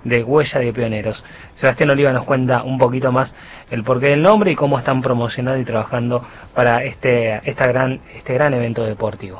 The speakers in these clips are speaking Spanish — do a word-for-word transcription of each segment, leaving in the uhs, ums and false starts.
de Huella de Pioneros. Sebastián Oliva nos cuenta un poquito más el porqué del nombre y cómo están promocionando y trabajando para este, esta gran, este gran evento deportivo.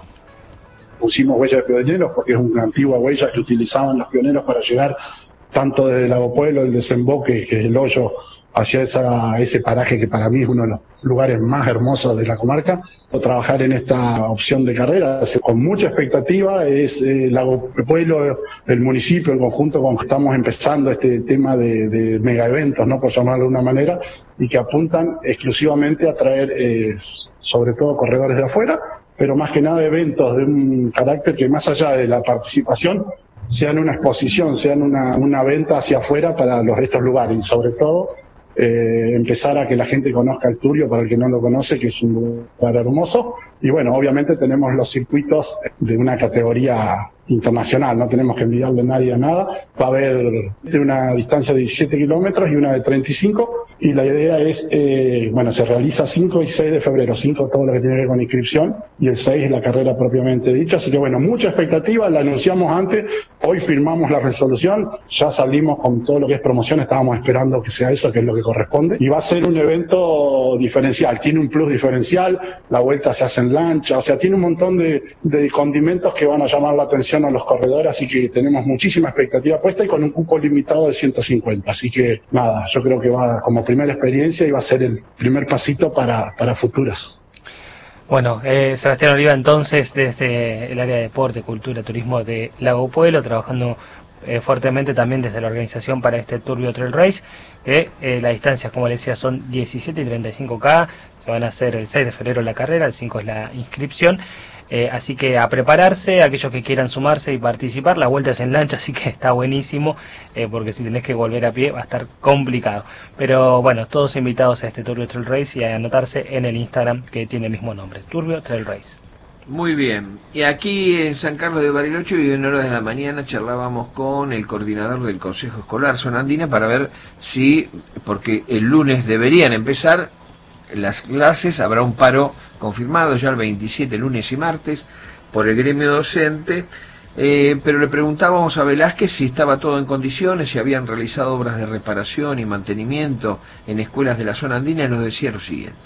Pusimos Huella de Pioneros porque es una antigua huella que utilizaban los pioneros para llegar tanto desde Lago Pueblo, el desemboque, que es el hoyo, hacia esa, ese paraje que para mí es uno de los lugares más hermosos de la comarca, o trabajar en esta opción de carrera con mucha expectativa. Es eh, Lago Pueblo, el municipio, el conjunto con que estamos empezando este tema de, de mega eventos, ¿no?, por llamarlo de una manera, y que apuntan exclusivamente a traer eh, sobre todo corredores de afuera, pero más que nada eventos de un carácter que más allá de la participación sean una exposición, sean una, una venta hacia afuera para los estos lugares, y sobre todo eh, empezar a que la gente conozca el Turbio, para el que no lo conoce, que es un lugar hermoso. Y bueno, obviamente tenemos los circuitos de una categoría internacional, no tenemos que envidiarle a nadie a nada. Va a haber de una distancia de diecisiete kilómetros y una de treinta y cinco, y la idea es, eh, bueno, se realiza cinco y seis de febrero, cinco todo lo que tiene que ver con inscripción, y el seis la carrera propiamente dicha. Así que bueno, mucha expectativa, la anunciamos antes, hoy firmamos la resolución, ya salimos con todo lo que es promoción, estábamos esperando que sea eso, que es lo que corresponde, y va a ser un evento diferencial, tiene un plus diferencial, la vuelta se hace en lancha, o sea, tiene un montón de, de condimentos que van a llamar la atención a los corredores, así que tenemos muchísima expectativa puesta y con un cupo limitado de ciento cincuenta, así que nada, yo creo que va como primera experiencia y va a ser el primer pasito para, para futuras. Bueno, eh, Sebastián Oliva entonces desde el área de deporte, cultura, turismo de Lago Pueblo, trabajando eh, fuertemente también desde la organización para este Turbio Trail Race, que eh, las distancias, como le decía, son diecisiete y treinta y cinco K, se van a hacer el seis de febrero la carrera, el cinco es la inscripción. Eh, así que a prepararse, aquellos que quieran sumarse y participar. La vuelta es en lancha, así que está buenísimo, eh, porque si tenés que volver a pie va a estar complicado. Pero bueno, todos invitados a este Turbio Trail Race y a anotarse en el Instagram que tiene el mismo nombre, Turbio Trail Race. Muy bien, y aquí en San Carlos de Bariloche, y en horas de la mañana charlábamos con el coordinador del Consejo Escolar Zona Andina para ver si, porque el lunes deberían empezar las clases, habrá un paro confirmado ya el veintisiete, lunes y martes, por el gremio docente, eh, pero le preguntábamos a Velázquez si estaba todo en condiciones, si habían realizado obras de reparación y mantenimiento en escuelas de la zona andina, y nos decía lo siguiente.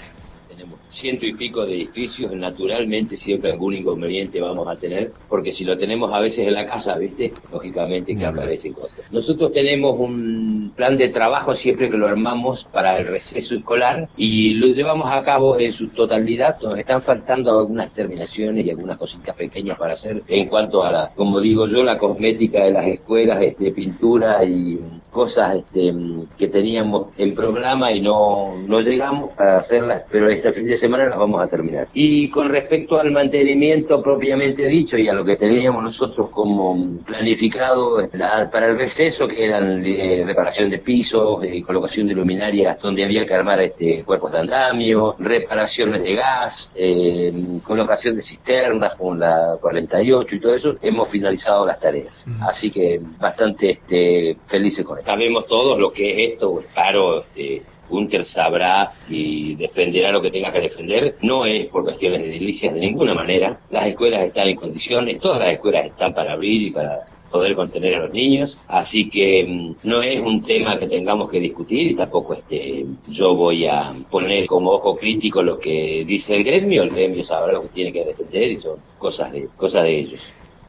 Ciento y pico de edificios, naturalmente siempre algún inconveniente vamos a tener, porque si lo tenemos a veces en la casa, ¿viste? Lógicamente que aparecen cosas. Nosotros tenemos un plan de trabajo siempre que lo armamos para el receso escolar y lo llevamos a cabo en su totalidad. Nos están faltando algunas terminaciones y algunas cositas pequeñas para hacer en cuanto a la, como digo yo, la cosmética de las escuelas, este, pintura y cosas este, que teníamos en programa y no, no llegamos a hacerlas, pero este fin de semana las vamos a terminar. Y con respecto al mantenimiento propiamente dicho y a lo que teníamos nosotros como planificado la, para el receso, que eran eh, reparación de pisos, eh, colocación de luminarias donde había que armar este, cuerpos de andamio, reparaciones de gas, eh, colocación de cisternas con la cuarenta y ocho y todo eso, hemos finalizado las tareas. Uh-huh. Así que bastante este, felices con esto. Sabemos todos lo que es esto, paro, este, Gunter sabrá y defenderá lo que tenga que defender. No es por cuestiones de delicias de ninguna manera. Las escuelas están en condiciones, todas las escuelas están para abrir y para poder contener a los niños, así que mmm, no es un tema que tengamos que discutir y tampoco este yo voy a poner como ojo crítico lo que dice el gremio. El gremio sabrá lo que tiene que defender y son cosas de, cosas de ellos.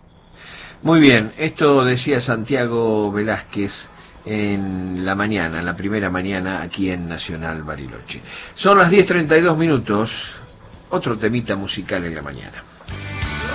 Muy bien, esto decía Santiago Velázquez en la mañana, en la primera mañana aquí en Nacional Bariloche. Son las diez treinta y dos minutos, otro temita musical en la mañana.